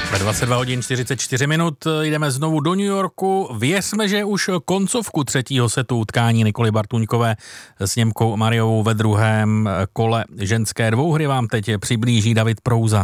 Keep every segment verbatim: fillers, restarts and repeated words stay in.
Ve dvacet dva hodin čtyřicet čtyři minut jdeme znovu do New Yorku. Věřme, že už koncovku třetího setu utkání Nikoly Bartuňkové s Němkou Mariovou ve druhém kole ženské dvouhry vám teď přiblíží David Prouza.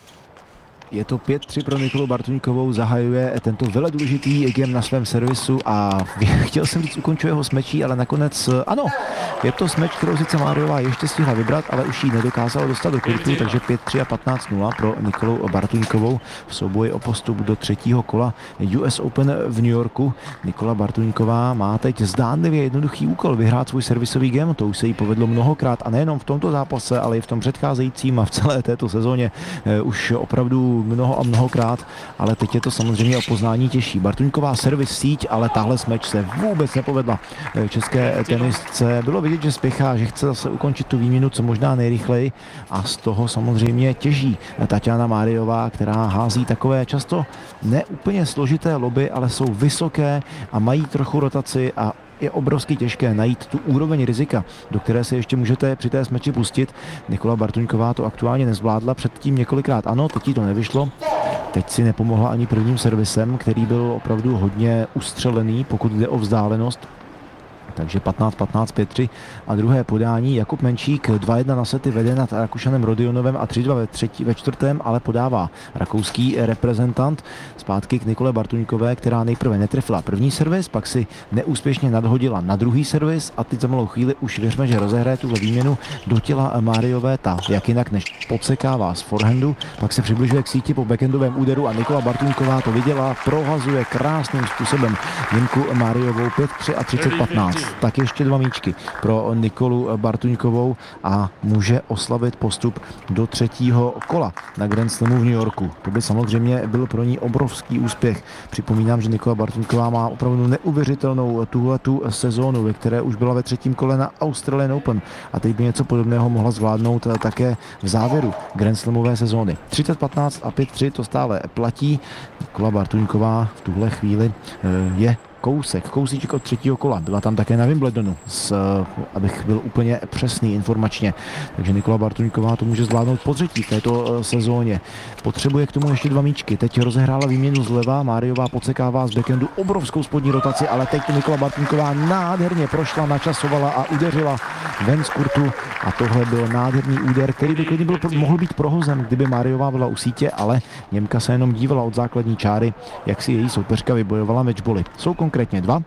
Je to pět tři pro Nikolu Bartuňkovou, zahajuje tento veledůležitý game na svém servisu a chtěl jsem říct, ukončuje ho smečí, ale nakonec ano, je to smeč, kterou sice Mariová ještě stihla vybrat, ale už ji nedokázala dostat do kurtu, takže pět tři a patnáct nula pro Nikolu Bartuňkovou v souboji o postup do třetího kola U S Open v New Yorku. Nikola Bartuňková má teď zdánlivě jednoduchý úkol vyhrát svůj servisový game, to už se jí povedlo mnohokrát a nejenom v tomto zápase, ale i v tom předcházejícím a v celé této sezóně už opravdu mnoho a mnohokrát, ale teď je to samozřejmě o poznání těžší. Bartuňková servis síť, ale tahle smeč se vůbec nepovedla české tenistce. Bylo vidět, že spěchá, že chce zase ukončit tu výměnu co možná nejrychleji a z toho samozřejmě těží Taťána Mariová, která hází takové často neúplně složité loby, ale jsou vysoké a mají trochu rotaci a je obrovsky těžké najít tu úroveň rizika, do které se ještě můžete při té smeči pustit. Nikola Bartuňková to aktuálně nezvládla, předtím několikrát ano, teď jí to nevyšlo. Teď si nepomohla ani prvním servisem, který byl opravdu hodně ustřelený, pokud jde o vzdálenost. Takže patnáct patnáct, pět tři a druhé podání. Jakub Menčík dva jedna na sety vede nad Rakušanem Rodionovem a tři dva ve, třetí, ve čtvrtém, ale podává rakouský reprezentant. Zpátky k Nikole Bartuňkové, která nejprve netrefila první servis, pak si neúspěšně nadhodila na druhý servis a teď za malou chvíli už věřme, že rozehraje tuhle výměnu do těla Mariové. Ta jak jinak než podsekává z forehandu, pak se přibližuje k síti po backendovém úderu a Nikola Bartuňková to viděla, prohazuje krásným způsobem Němku Mariovou pět tři a třicet patnáct. Tak ještě dva míčky pro Nikolu Bartuňkovou a může oslavit postup do třetího kola na Grand Slamu v New Yorku. To by samozřejmě byl pro ní obrovský úspěch. Připomínám, že Nikola Bartuňková má opravdu neuvěřitelnou tuhletu sezónu, ve které už byla ve třetím kole na Australian Open a teď by něco podobného mohla zvládnout také v závěru Grand Slamové sezóny. třicet patnáct a pět tři to stále platí. Nikola Bartuňková v tuhle chvíli je kousek, kousíček od třetího kola. Byla tam také na Wimbledonu, s, abych byl úplně přesný informačně. Takže Nikola Bartuňková to může zvládnout po třetí v této sezóně. Potřebuje k tomu ještě dva míčky. Teď rozehrála výměnu zleva, Mariová podsekává z backendu obrovskou spodní rotaci, ale teď Nikola Bartuňková nádherně prošla, načasovala a udeřila ven z kurtu a tohle byl nádherný úder, který by klidně byl, mohl být prohozem, kdyby Mariová byla u sítě, ale Němka se jenom dívala od základní čáry, jak si její soupeřka vybojovala matchboly. Jsou konkrétně dva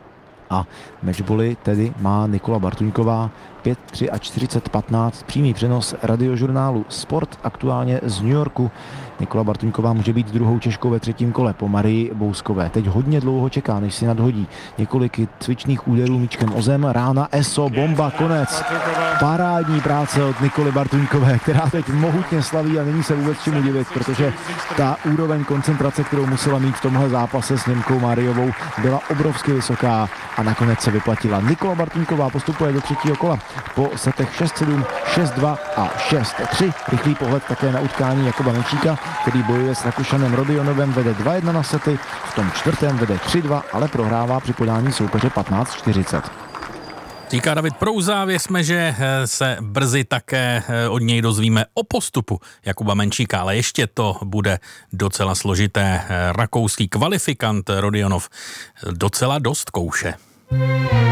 a matchboly tedy má Nikola Bartuňková pět tři a čtyřicet patnáct. Přímý přenos radiožurnálu Sport aktuálně z New Yorku. Nikola Bartuňková může být druhou Češkou ve třetím kole po Marii Bouskové. Teď hodně dlouho čeká, než si nadhodí několik cvičných úderů míčkem o zem. Rána, eso, bomba, konec. Parádní práce od Nikoly Bartuňkové, která teď mohutně slaví a není se vůbec čemu divit, protože ta úroveň koncentrace, kterou musela mít v tomhle zápase s Němkou Mariovou, byla obrovsky vysoká a nakonec se vyplatila. Nikola Bartuňková postupuje do třetího kola po setech šest sedm, šest dva a šest tři. Rychlý pohled také na utkání Jakuba Menčíka, který bojuje s Rakušanem Rodionovem, vede dva jedna na sety, v tom čtvrtém vede tři dva, ale prohrává při podání soupeře patnáct čtyřicet. Říká David Prouza, věřme, že se brzy také od něj dozvíme o postupu Jakuba Menčíka, ale ještě to bude docela složité. Rakouský kvalifikant Rodionov docela dost kouše.